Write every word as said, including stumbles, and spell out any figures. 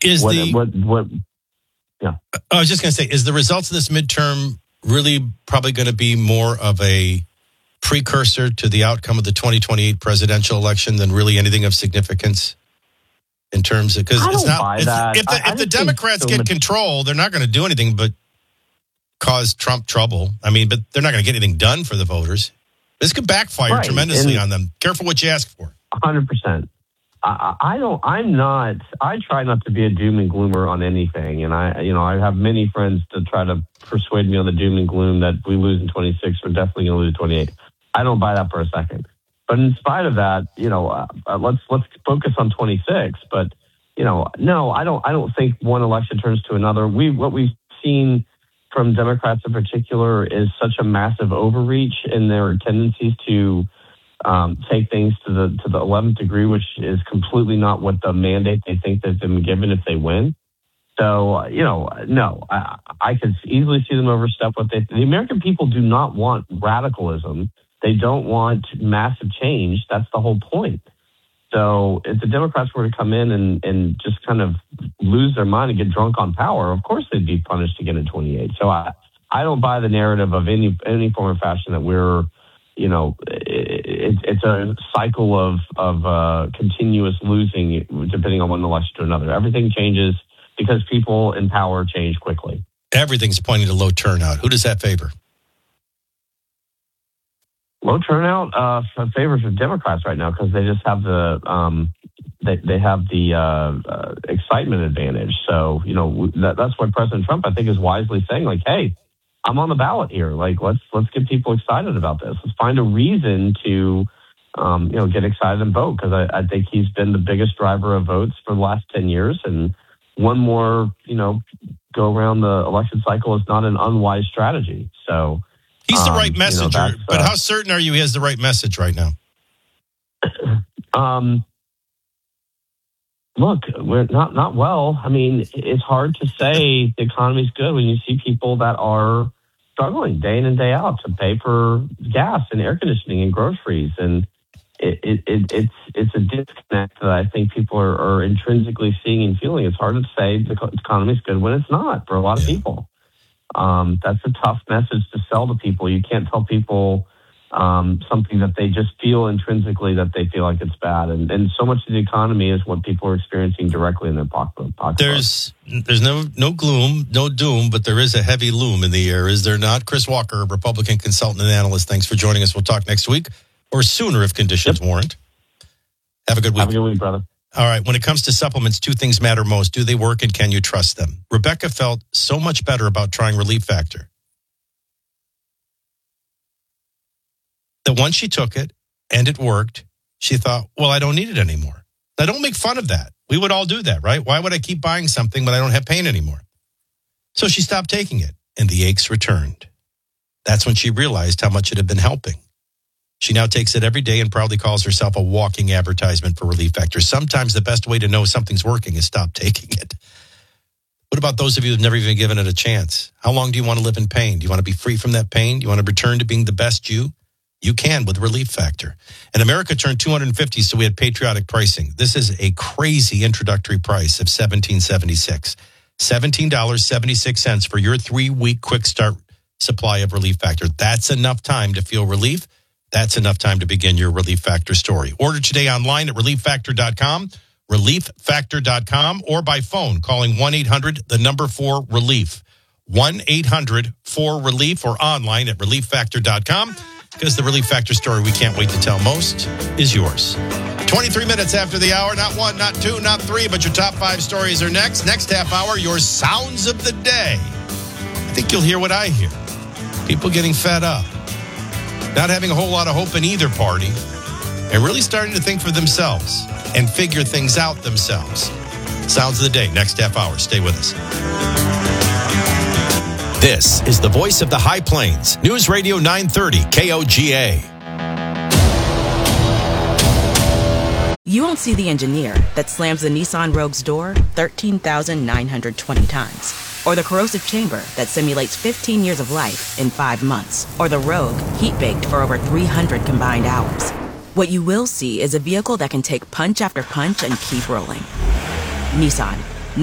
Is what, the, what, what, yeah. I was just going to say, is the results of this midterm really probably going to be more of a precursor to the outcome of the twenty twenty-eight presidential election than really anything of significance? In terms of, because it's not, it's, if the, I, if the Democrats so get much. control, they're not going to do anything but cause Trump trouble. I mean, but they're not going to get anything done for the voters. This could backfire right. tremendously and on them. Careful what you ask for. one hundred percent. I, I don't, I'm not, I try not to be a doom and gloomer on anything. And I, you know, I have many friends to try to persuade me on the doom and gloom that we lose in twenty-six, we're definitely going to lose twenty-eight. I don't buy that for a second. But in spite of that, you know, uh, let's let's focus on twenty-six. But you know, no, I don't. I don't think one election turns to another. We what we've seen from Democrats in particular is such a massive overreach in their tendencies to um, take things to the to the eleventh degree, which is completely not what the mandate they think they've been given if they win. So uh, you know, no, I, I could easily see them overstep what they. The American people do not want radicalism. They don't want massive change. That's the whole point. So if the Democrats were to come in and, and just kind of lose their mind and get drunk on power, of course they'd be punished again in twenty-eight. So I, I don't buy the narrative of any any form or fashion that we're, you know, it, it's a cycle of, of uh, continuous losing depending on one election to another. Everything changes because people in power change quickly. Everything's pointing to low turnout. Who does that favor? Low turnout uh, favors the Democrats right now because they just have the um, they they have the uh, uh, excitement advantage. So you know that, that's what President Trump I think is wisely saying, like, hey, I'm on the ballot here. Like let's let's get people excited about this. Let's find a reason to um, you know get excited and vote because I, I think he's been the biggest driver of votes for the last ten years. And one more you know go around the election cycle is not an unwise strategy. So. He's the right messenger, um, you know, but uh, how certain are you he has the right message right now? Um, look, we're not not well. I mean, it's hard to say the economy's good when you see people that are struggling day in and day out to pay for gas and air conditioning and groceries, and it, it, it it's it's a disconnect that I think people are, are intrinsically seeing and feeling. It's hard to say the economy's good when it's not for a lot of yeah. people. Um, that's a tough message to sell to people. You can't tell people um, something that they just feel intrinsically that they feel like it's bad. And, and so much of the economy is what people are experiencing directly in their pocket. There's there's no no gloom, no doom, but there is a heavy loom in the air, is there not? Chris Walker, Republican consultant and analyst, thanks for joining us. We'll talk next week or sooner if conditions yep. warrant. Have a good week. Have a good week, brother. All right. When it comes to supplements, two things matter most. Do they work and can you trust them? Rebecca felt so much better about trying Relief Factor that once she took it and it worked, she thought, well, I don't need it anymore. Now, don't make fun of that. We would all do that, right? Why would I keep buying something when I don't have pain anymore? So she stopped taking it and the aches returned. That's when she realized how much it had been helping. She now takes it every day and proudly calls herself a walking advertisement for Relief Factor. Sometimes the best way to know something's working is stop taking it. What about those of you who've never even given it a chance? How long do you want to live in pain? Do you want to be free from that pain? Do you want to return to being the best you? You can with Relief Factor. And America turned two hundred fifty, so we had patriotic pricing. This is a crazy introductory price of seventeen seventy-six. seventeen dollars and seventy-six cents for your three-week quick start supply of Relief Factor. That's enough time to feel relief. That's enough time to begin your Relief Factor story. Order today online at relief factor dot com, relief factor dot com, or by phone calling one eight hundred, the number four, relief. one eight hundred four relief or online at relief factor dot com because the Relief Factor story we can't wait to tell most is yours. twenty-three minutes after the hour, not one, not two, not three, but your top five stories are next. Next half hour, your sounds of the day. I think you'll hear what I hear. People getting fed up. Not having a whole lot of hope in either party, and really starting to think for themselves and figure things out themselves. Sounds of the day, next half hour. Stay with us. This is the voice of the High Plains, News Radio nine thirty K O G A. You won't see the engineer that slams the Nissan Rogue's door thirteen thousand nine hundred twenty times. Or the corrosive chamber that simulates fifteen years of life in five months. Or the Rogue heat-baked for over three hundred combined hours. What you will see is a vehicle that can take punch after punch and keep rolling. Nissan,